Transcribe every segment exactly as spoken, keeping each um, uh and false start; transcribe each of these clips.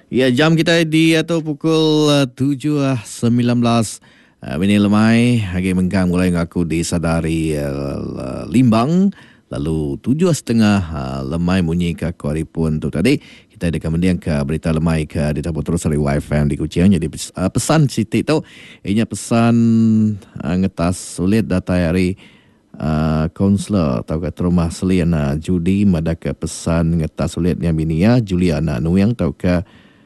Ya, jam kita di atau pukul uh, tujuh sembilan belas uh, minit lemai. Lagi menggang mulai ngaku disadari uh, Limbang. Lalu tujuh setengah uh, lemai bunyi ke Kuaripun tu tadi. Kita ada kemudian ke berita lemai ke di Tabur Terus dari Y F M di Kuching. Jadi uh, pesan Siti tu, ianya pesan uh, ngetas sulit data hari kaunselor uh, atau ke rumah selian uh, judi madaka pesan ngetas sulit yang binia Juliana Nuyang atau ke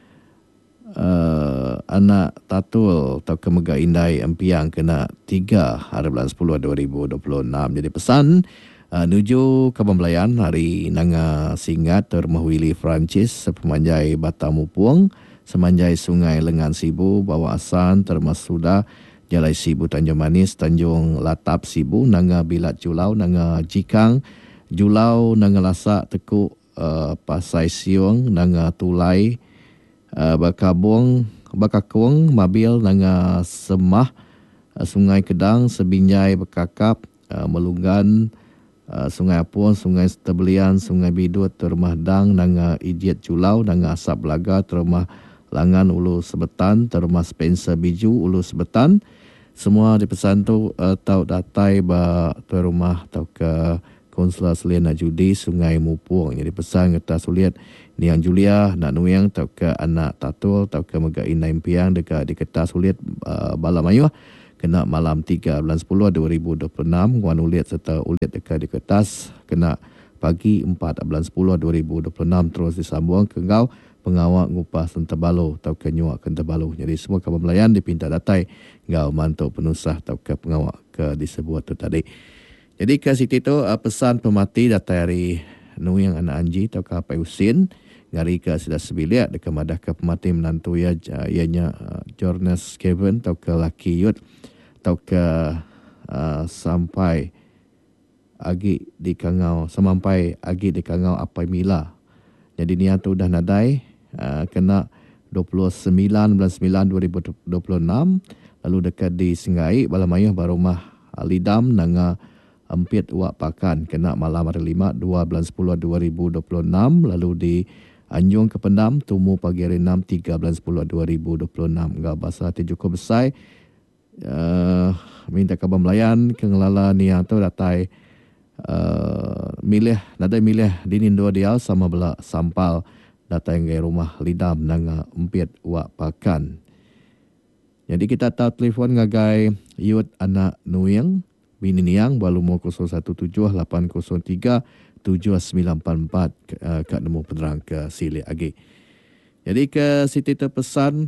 Uh, anak tatul atau kemega indai empiang kena tiga hari bulan sepuluh dua ribu dua puluh enam. Jadi pesan uh, nuju ke pembelayan hari nanga singat rumah Willy Francis sepemanjai Batamu Puang semanjai Sungai Lengan Sibu bawa asan termasuk sudah Jalai Sibu Tanjung Manis Tanjung Latap Sibu nanga Bilat Julau nanga Jikang Julau nanga Lasak Tekuk uh, Pasai Siung nanga Tulai Uh, Bakabung, Bakakung, Mabil, Nanga Semah, uh, Sungai Kedang, Sebinjai, Bekakap, uh, Melunggan, uh, Sungai Apuan, Sungai Tebelian, Sungai Bidut, Terumah Dang, Nanga Ijiat Julau, Nanga Asap Belaga, Terumah Langan, Ulu Sebetan, Terumah Spencer Biju, Ulu Sebetan. Semua dipesan tu uh, tau datai ba terumah tau ke Konsulat Selian Judi Sungai Mupuang. Jadi pesan kita suliat ni yang Julia nak nuyang tau ke anak tatul tau ke mega inai impiang dekat di kertas suliat uh, bala mayuh kena malam tiga bulan sepuluh dua ribu dua puluh enam guan uliat serta uliat dekat di kertas kena pagi empat bulan sepuluh dua ribu dua puluh enam terus disambung ke ngau pengawak ngupas Tentebalo tau ke nyuak ke Tentebalo. Jadi semua kapal melayan dipinta datai ngau mantuk penusah tau ke pengawak ke disebut tu tadi. Jadi ke situ tu uh, pesan pemati datai hari nuyang anak anji tau ke Apai Usin ngari ke sudah sebiliat dekat madah ke pemati menantu ya uh, ianya uh, Jonas Kevin tau ke laki yut tau ke uh, sampai agi di kangau sampai agi di kangau Apai Mila. Jadi niat tu dah nadai uh, kena dua puluh sembilan bulan sembilan dua ribu dua puluh enam lalu dekat di Singai Balamayuh barumah uh, Lidam nanga Empit Wak Pakan kena malam hari lima dua bulan sepuluh dua ribu dua puluh enam lalu di Anjung Kependam Tumu pagi hari enam tiga bulan sepuluh dua ribu dua puluh enam enggak bahasa hati cukup besar uh, minta kabar melayan kengelala ni yang tu datai uh, milih datai milih dinin dua dial sama bela sampal datai ngai rumah Lidam nanga Empit Wak Pakan. Jadi kita tahu telefon ngagai yut anak Nuyang bini niang balumo kosong satu tujuh lapan kosong tiga tujuh sembilan empat uh, kat nemu penerang ke Sili Agi. Jadi ke Siti terpesan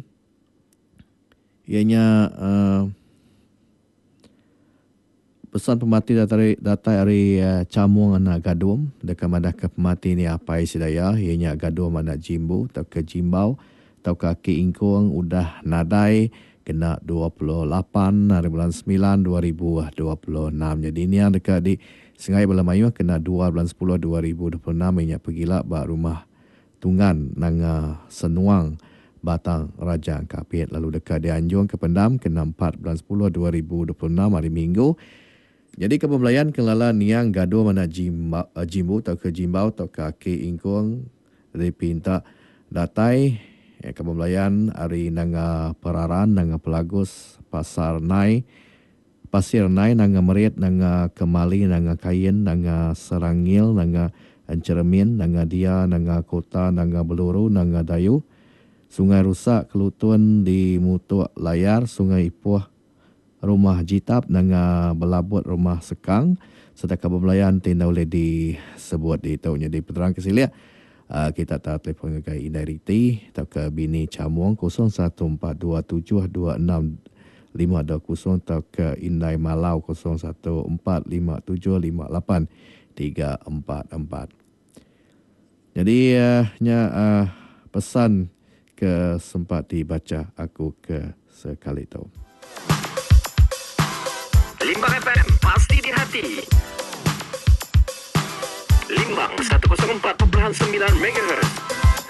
ianya uh, pesan pemati datari data hari uh, Camung anak Gadum dekat madah ke pemati ni Apai Sidaya ianya Gadum anak Jimbu atau ke Jimbau atau kaki ingkung udah nadai kena dua puluh lapan hari bulan sembilan dua ribu dua puluh enam. Jadi ini yang dekat di Sungai Balamayuh kena dua bulan sepuluh dua ribu dua puluh enam inya pergilah ba rumah Tungan nanga Senuang Batang Raja Kapit. Lalu dekat di Anjung Kependam kena empat bulan sepuluh dua ribu dua puluh enam hari Minggu. Jadi ke pembelayan kelala niang gaduh mana Jimbu, Jimbu atau ke Jimbau atau kaki ingkung dipinta datai ya, ke pembelayan hari nanga Peraran nanga Pelagus Pasar Nai Pasir Nai nanga Merit nanga Kemali nanga Kayin nanga Serangil nanga Encermin nanga Dia nanga Kota nanga Beluru nanga Dayu Sungai Rusak Kelutun di Mutuk Layar Sungai Ipuh Rumah Jitap nanga Belabut Rumah Sekang serta ke pembelayan tindak boleh disebut di tahunnya di peterang kesilia. Uh, kita tak telefon ke Inai Riti atau ke bini Camuang kosong satu empat dua tujuh dua enam lima dua kosong atau ke Inai Malau kosong satu empat lima tujuh lima lapan tiga empat empat. Jadi uh, nya uh, pesan ke sempat dibaca aku ke sekali tu. Limbang F M pasti di hati. Limbang seratus empat perpuluhan sembilan megahertz.